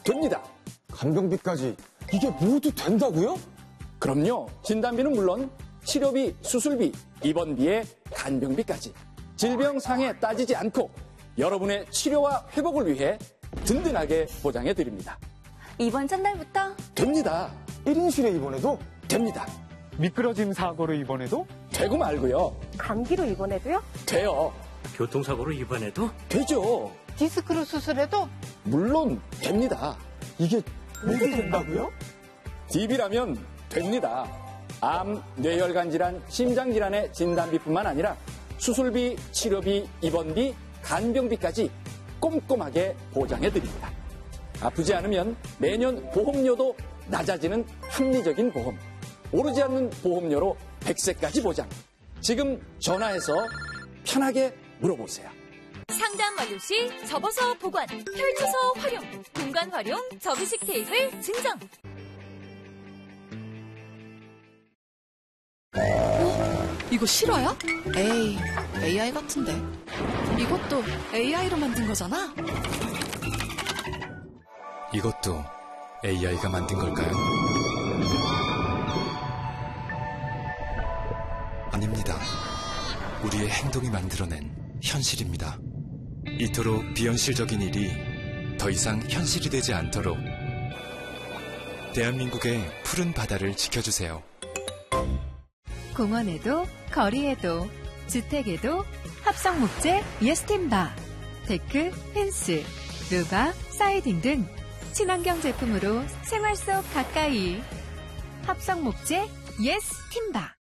됩니다. 간병비까지 이게 모두 된다고요? 그럼요. 진단비는 물론 치료비, 수술비, 입원비에 간병비까지 질병 상해 따지지 않고 여러분의 치료와 회복을 위해 든든하게 보장해드립니다. 이번 첫날부터 됩니다. 1인실에 입원해도 됩니다. 미끄러짐 사고로 입원해도 되고 말고요. 감기로 입원해도요? 돼요. 교통사고로 입원해도 되죠. 디스크로 수술해도? 물론 됩니다. 이게 모두 된다고요? DB라면 됩니다. 암, 뇌혈관 질환, 심장 질환의 진단비뿐만 아니라 수술비, 치료비, 입원비, 간병비까지 꼼꼼하게 보장해드립니다. 아프지 않으면 매년 보험료도 낮아지는 합리적인 보험. 오르지 않는 보험료로 100세까지 보장. 지금 전화해서 편하게 물어보세요. 상담 완료 시 접어서 보관, 펼쳐서 활용, 공간 활용, 접이식 테이블 증정. 이거 실화야? 에이, AI 같은데. 이것도 AI로 만든 거잖아? 이것도 AI가 만든 걸까요? 아닙니다. 우리의 행동이 만들어낸 현실입니다. 이토록 비현실적인 일이 더 이상 현실이 되지 않도록 대한민국의 푸른 바다를 지켜주세요. 공원에도 거리에도 주택에도 합성 목재 예스팀바, 데크, 펜스, 루바, 사이딩 등 친환경 제품으로 생활 속 가까이 합성 목재 예스팀바.